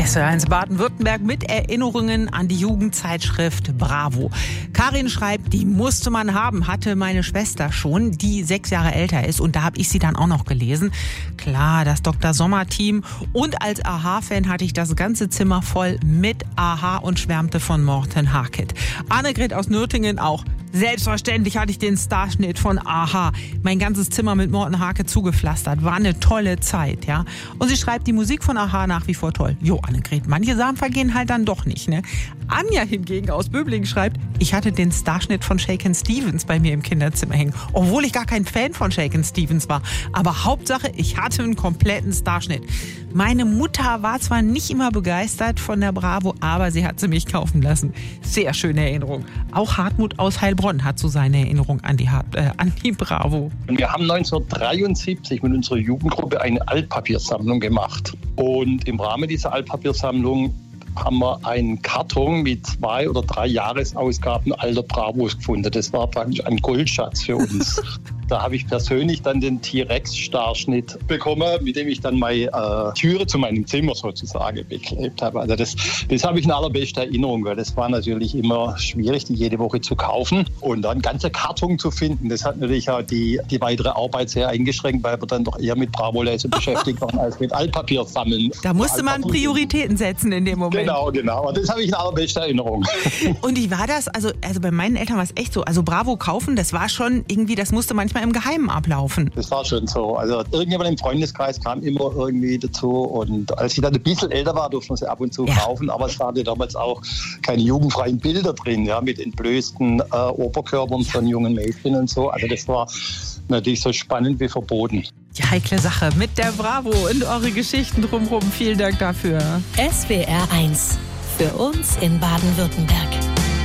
SWR1 Baden-Württemberg mit Erinnerungen an die Jugendzeitschrift Bravo. Karin schreibt, die musste man haben, hatte meine Schwester schon, die 6 Jahre älter ist. Und da habe ich sie dann auch noch gelesen. Klar, das Dr. Sommer-Team. Und als Aha-Fan hatte ich das ganze Zimmer voll mit Aha und schwärmte von Morten Harket. Annegret aus Nürtingen auch. Selbstverständlich hatte ich den Starschnitt von Aha. Mein ganzes Zimmer mit Morten Harket zugepflastert. War eine tolle Zeit, ja. Und sie schreibt, die Musik von Aha nach wie vor toll. Jo, Annegret, manche Sachen vergehen halt dann doch nicht, ne? Anja hingegen aus Böblingen schreibt, ich hatte den Starschnitt von Shakin' Stevens bei mir im Kinderzimmer hängen. Obwohl ich gar kein Fan von Shakin' Stevens war. Aber Hauptsache, ich hatte einen kompletten Starschnitt. Meine Mutter war zwar nicht immer begeistert von der Bravo, aber sie hat sie mich kaufen lassen. Sehr schöne Erinnerung. Auch Hartmut aus Heilbronn hat so seine Erinnerung an die Bravo. Wir haben 1973 mit unserer Jugendgruppe eine Altpapiersammlung gemacht. Und im Rahmen dieser Altpapiersammlung haben wir einen Karton mit 2 oder 3 Jahresausgaben alter Bravos gefunden. Das war praktisch ein Goldschatz für uns. Da habe ich persönlich dann den T-Rex-Starschnitt bekommen, mit dem ich dann meine Türe zu meinem Zimmer sozusagen beklebt habe. Also das habe ich in allerbester Erinnerung, weil das war natürlich immer schwierig, die jede Woche zu kaufen. Und dann ganze Karton zu finden, das hat natürlich auch die weitere Arbeit sehr eingeschränkt, weil wir dann doch eher mit Bravo-Lesen beschäftigt waren als mit Altpapier sammeln. Da musste man Prioritäten setzen in dem Moment. Genau. Und das habe ich in allerbester Erinnerung. Und wie war das? Also bei meinen Eltern war es echt so. Also Bravo kaufen, das war schon irgendwie, das musste manchmal im Geheimen ablaufen. Das war schon so. Also irgendjemand im Freundeskreis kam immer irgendwie dazu. Und als ich dann ein bisschen älter war, durfte man sie ab und zu kaufen. Aber es waren damals auch keine jugendfreien Bilder drin, ja, mit entblößten Oberkörpern von jungen Mädchen und so. Also das war natürlich so spannend wie verboten. Die heikle Sache mit der Bravo und eure Geschichten drumherum. Vielen Dank dafür. SWR1 für uns in Baden-Württemberg.